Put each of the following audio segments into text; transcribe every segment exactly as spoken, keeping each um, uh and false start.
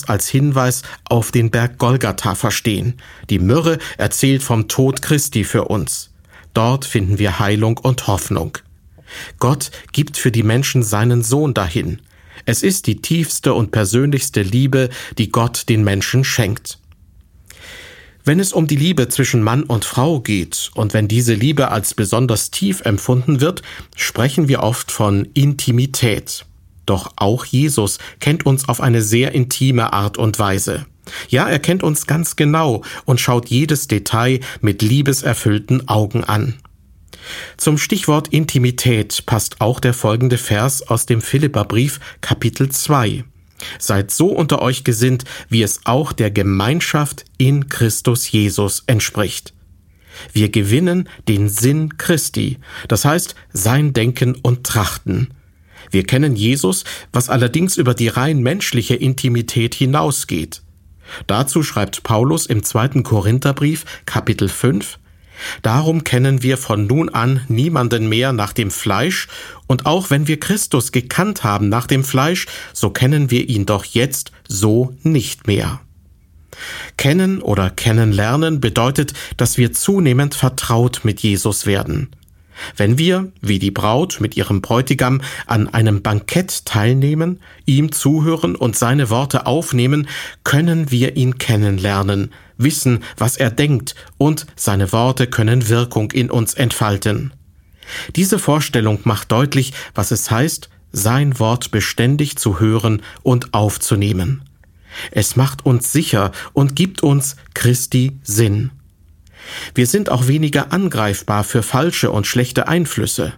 uns als Hinweis auf den Berg Golgatha verstehen. Die Myrrhe erzählt vom Tod Christi für uns. Dort finden wir Heilung und Hoffnung. Gott gibt für die Menschen seinen Sohn dahin. Es ist die tiefste und persönlichste Liebe, die Gott den Menschen schenkt. Wenn es um die Liebe zwischen Mann und Frau geht und wenn diese Liebe als besonders tief empfunden wird, sprechen wir oft von Intimität. Doch auch Jesus kennt uns auf eine sehr intime Art und Weise. Ja, er kennt uns ganz genau und schaut jedes Detail mit liebeserfüllten Augen an. Zum Stichwort Intimität passt auch der folgende Vers aus dem Philipperbrief, Kapitel zwei. Seid so unter euch gesinnt, wie es auch der Gemeinschaft in Christus Jesus entspricht. Wir gewinnen den Sinn Christi, das heißt sein Denken und Trachten. Wir kennen Jesus, was allerdings über die rein menschliche Intimität hinausgeht. Dazu schreibt Paulus im zweiten Korintherbrief, Kapitel fünf, Darum kennen wir von nun an niemanden mehr nach dem Fleisch, und auch wenn wir Christus gekannt haben nach dem Fleisch, so kennen wir ihn doch jetzt so nicht mehr. Kennen oder kennenlernen bedeutet, dass wir zunehmend vertraut mit Jesus werden. Wenn wir, wie die Braut mit ihrem Bräutigam, an einem Bankett teilnehmen, ihm zuhören und seine Worte aufnehmen, können wir ihn kennenlernen, wissen, was er denkt, und seine Worte können Wirkung in uns entfalten. Diese Vorstellung macht deutlich, was es heißt, sein Wort beständig zu hören und aufzunehmen. Es macht uns sicher und gibt uns Christi Sinn. Wir sind auch weniger angreifbar für falsche und schlechte Einflüsse.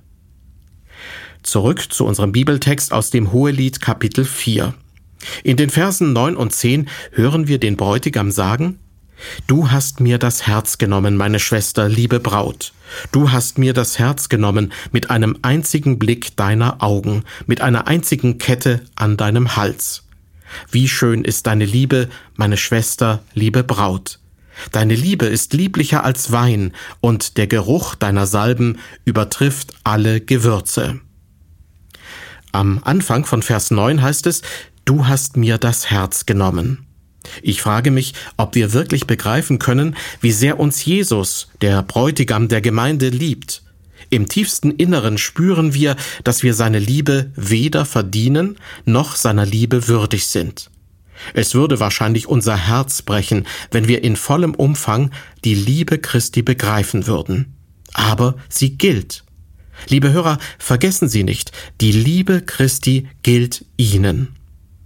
Zurück zu unserem Bibeltext aus dem Hohelied Kapitel vier. In den Versen neun und zehn hören wir den Bräutigam sagen: Du hast mir das Herz genommen, meine Schwester, liebe Braut. Du hast mir das Herz genommen mit einem einzigen Blick deiner Augen, mit einer einzigen Kette an deinem Hals. Wie schön ist deine Liebe, meine Schwester, liebe Braut. Deine Liebe ist lieblicher als Wein, und der Geruch deiner Salben übertrifft alle Gewürze. Am Anfang von Vers neun heißt es: Du hast mir das Herz genommen. Ich frage mich, ob wir wirklich begreifen können, wie sehr uns Jesus, der Bräutigam der Gemeinde, liebt. Im tiefsten Inneren spüren wir, dass wir seine Liebe weder verdienen, noch seiner Liebe würdig sind. Es würde wahrscheinlich unser Herz brechen, wenn wir in vollem Umfang die Liebe Christi begreifen würden. Aber sie gilt. Liebe Hörer, vergessen Sie nicht, die Liebe Christi gilt Ihnen.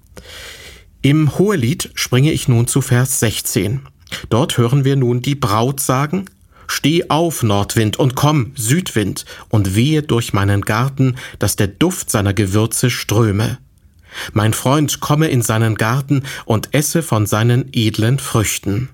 Im Hohelied springe ich nun zu Vers sechzehn. Dort hören wir nun die Braut sagen: Steh auf, Nordwind, und komm, Südwind, und wehe durch meinen Garten, dass der Duft seiner Gewürze ströme. Mein Freund komme in seinen Garten und esse von seinen edlen Früchten.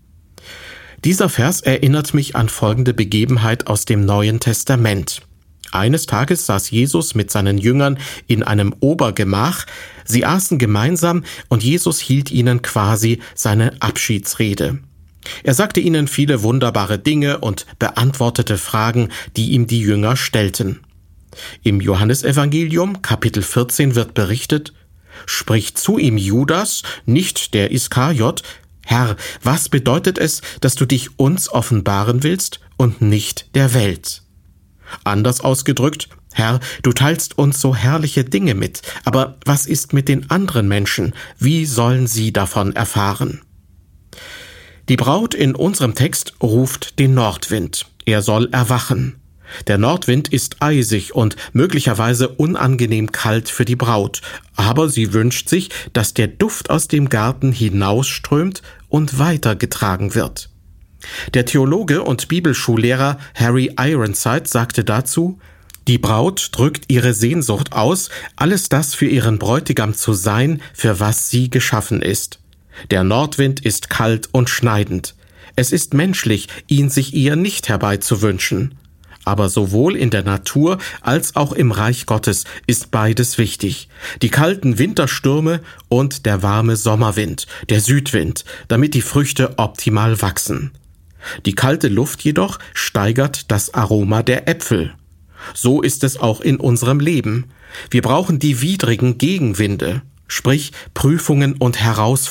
Dieser Vers erinnert mich an folgende Begebenheit aus dem Neuen Testament. Eines Tages saß Jesus mit seinen Jüngern in einem Obergemach. Sie aßen gemeinsam und Jesus hielt ihnen quasi seine Abschiedsrede. Er sagte ihnen viele wunderbare Dinge und beantwortete Fragen, die ihm die Jünger stellten. Im Johannesevangelium, Kapitel vierzehn, wird berichtet: Spricht zu ihm Judas, nicht der Iskariot: Herr, was bedeutet es, dass du dich uns offenbaren willst und nicht der Welt? Anders ausgedrückt: Herr, du teilst uns so herrliche Dinge mit, aber was ist mit den anderen Menschen? Wie sollen sie davon erfahren? Die Braut in unserem Text ruft den Nordwind. Er soll erwachen. Der Nordwind ist eisig und möglicherweise unangenehm kalt für die Braut, aber sie wünscht sich, dass der Duft aus dem Garten hinausströmt und weitergetragen wird. Der Theologe und Bibelschullehrer Harry Ironside sagte dazu: Die Braut drückt ihre Sehnsucht aus, alles das für ihren Bräutigam zu sein, für was sie geschaffen ist. Der Nordwind ist kalt und schneidend. Es ist menschlich, ihn sich eher nicht herbeizuwünschen. Aber sowohl in der Natur als auch im Reich Gottes ist beides wichtig. Die kalten Winterstürme und der warme Sommerwind, der Südwind, damit die Früchte optimal wachsen. Die kalte Luft jedoch steigert das Aroma der Äpfel. So ist es auch in unserem Leben. Wir brauchen die widrigen Gegenwinde, sprich Prüfungen und Herausforderungen.